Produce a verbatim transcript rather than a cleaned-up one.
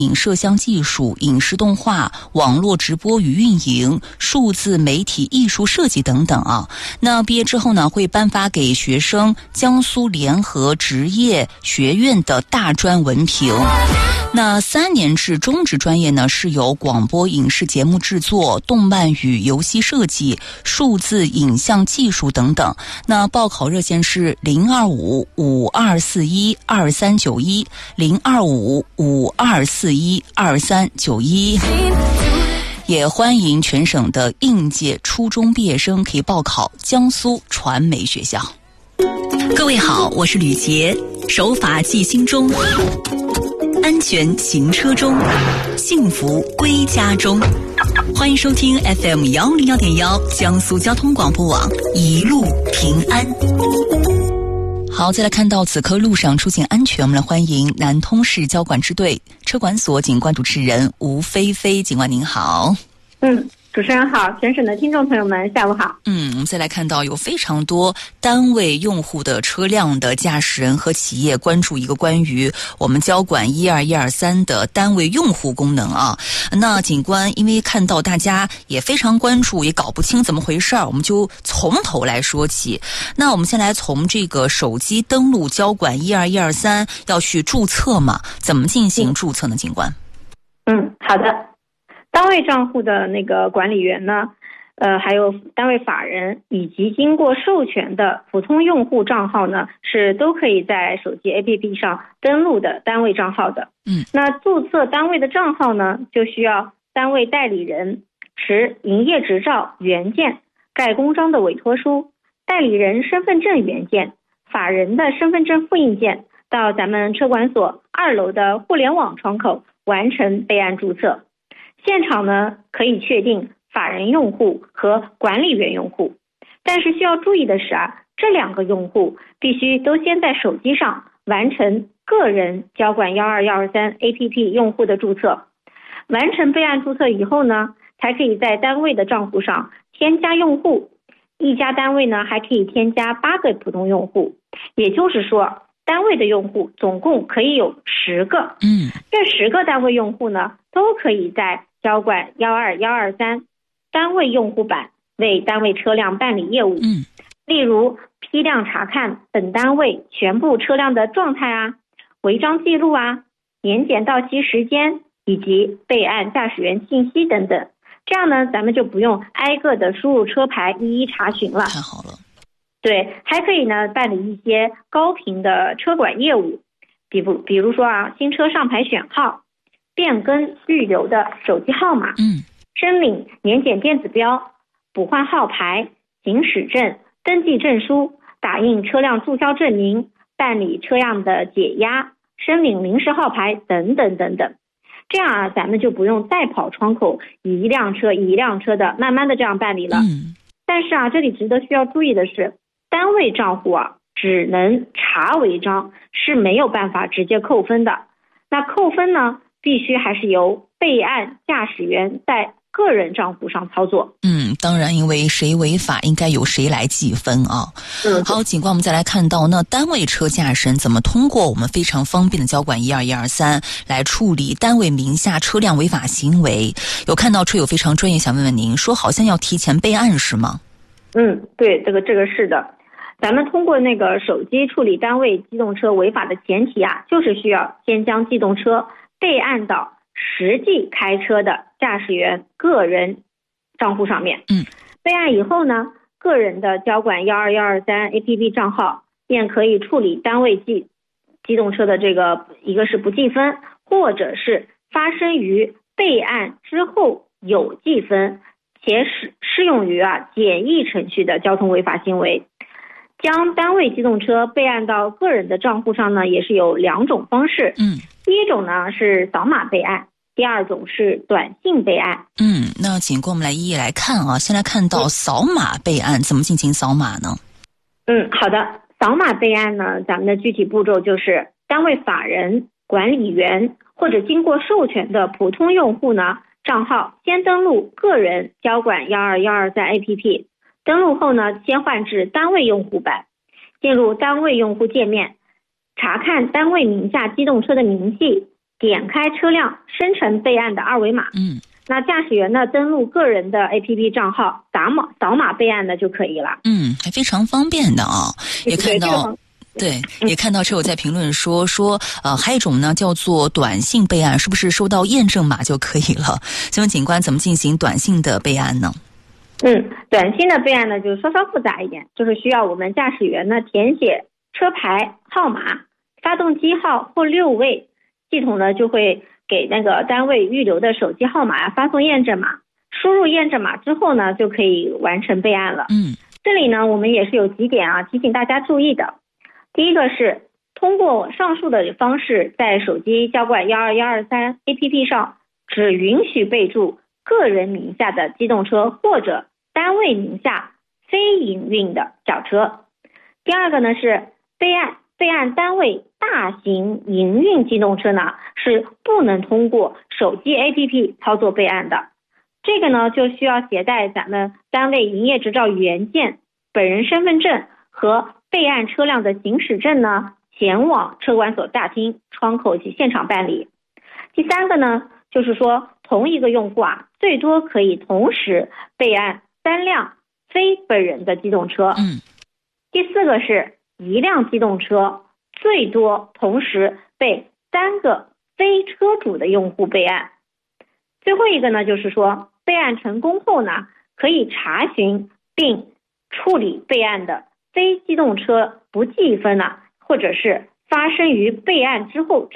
影摄像技术、影视动画、网络直播与运营、数字媒体艺术设计等等啊。那毕业之后呢，会颁发给学生江苏联合职业学院的大专文凭。那三年制中职专业呢，是由广播影视节目制作、动漫与游戏设计、数字影像技术等等。那报考热线是零二五五二四一二三九一零二五五二四一二三九一。也欢迎全省的应届初中毕业生可以报考江苏传媒学校。各位好，我是吕杰，守法记心中，安全行车中，幸福归家中。欢迎收听 F M 幺零幺点幺江苏交通广播网，一路平安。好，再来看到此刻路上出行安全，我们来欢迎南通市交管支队车管所警官主持人吴菲菲警官，您好。 嗯，主持人好，全省的听众朋友们下午好。 嗯，我们再来看到有非常多单位用户的车辆的驾驶人和企业关注一个关于我们交管一二一二三的单位用户功能啊。那警官因为看到大家也非常关注，也搞不清怎么回事儿，我们就从头来说起。那我们先来从这个手机登录交管一二一二三要去注册嘛，怎么进行注册呢？警官？ 嗯，好的。单位账户的那个管理员呢，呃，还有单位法人以及经过授权的普通用户账号呢，是都可以在手机 A P P 上登录的单位账号的。 嗯， 那注册单位的账号呢，就需要单位代理人持营业执照原件、盖公章的委托书、代理人身份证原件、法人的身份证复印件，到咱们车管所二楼的互联网窗口完成备案注册。现场呢可以确定法人用户和管理员用户，但是需要注意的是啊，这两个用户必须都先在手机上完成个人交管一二一二三 A P P 用户的注册，完成备案注册以后呢，才可以在单位的账户上添加用户。一家单位呢还可以添加八个普通用户，也就是说单位的用户总共可以有十个。 嗯， 这十个单位用户呢都可以在交管一二一二三单位用户版为单位车辆办理业务。 嗯， 例如批量查看本单位全部车辆的状态啊、违章记录啊、年检到期时间以及备案驾驶员信息等等。这样呢，咱们就不用挨个的输入车牌一一查询了。 太好了。 对，还可以呢办理一些高频的车管业务，比如比如说啊，新车上牌选号、变更预留的手机号码， 嗯， 申领年检电子标、补换号牌、行驶证、登记证书、打印车辆注销证明、办理车辆的解压、申领临时号牌等等等等。这样啊，咱们就不用再跑窗口一辆车一辆车的慢慢的这样办理了。 嗯， 但是啊，这里值得需要注意的是，单位账户啊只能查违章，是没有办法直接扣分的。那扣分呢，必须还是由备案驾驶员在个人账户上操作。 嗯，当然，因为谁违法，应该由谁来计分啊。 嗯， 好，警官，我们再来看到，那单位车驾驶人怎么通过我们非常方便的交管一二一二三来处理单位名下车辆违法行为？有看到车友非常专业，想问问您，说好像要提前备案是吗？ 嗯，对，这个这个是的。咱们通过那个手机处理单位机动车违法的前提啊，就是需要先将机动车备案到实际开车的驾驶员个人账户上面。 嗯， 备案以后呢，个人的交管一二一二三 A P P 账号便可以处理单位机机动车的这个，一个是不计分，或者是发生于备案之后有计分，且适适用于啊简易程序的交通违法行为。将单位机动车备案到个人的账户上呢，也是有两种方式。 嗯， 第一种呢是扫码备案，第二种是短信备案。 嗯，那请跟我们来一一来看啊。先来看到扫码备案，怎么进行扫码呢？ 嗯，好的。扫码备案呢，咱们的具体步骤就是单位法人、管理员或者经过授权的普通用户呢，账号先登录个人交管一二一二三 A P P。登录后呢，先换至单位用户版，进入单位用户界面，查看单位名下机动车的明细， 点开车辆生成备案的二维码。 嗯， 那驾驶员呢登录个人的 A P P 账号，打码扫码备案呢就可以了。 嗯，还非常方便的啊。也看到。对，也看到车友在评论说说，呃，还有一种呢叫做短信备案，是不是收到验证码就可以了？请问警官怎么进行短信的备案呢？ 嗯，短信的备案呢就稍稍复杂一点，就是需要我们驾驶员呢填写车牌号码、发动机号或六位，系统呢就会给那个单位预留的手机号码发送验证码，输入验证码之后呢就可以完成备案了。 嗯， 这里呢我们也是有几点啊提醒大家注意的。第一个是通过上述的方式，在手机交管一二一二三 A P P 上只允许备注个人名下的机动车或者单位名下非营运的小车。第二个呢是备案备案单位大型营运机动车呢是不能通过手机 A P P 操作备案的，这个呢就需要携带咱们单位营业执照原件、本人身份证和备案车辆的行驶证呢前往车管所大厅窗口及现场办理。第三个呢就是说同一个用户啊最多可以同时备案三辆非本人的机动车。 嗯。 第四个是一辆机动车最多同时被三个非车主的用户备案。最后一个呢就是说备案成功后呢可以查询并处理备案的非机动车不计分呢，或者是发生于备案之后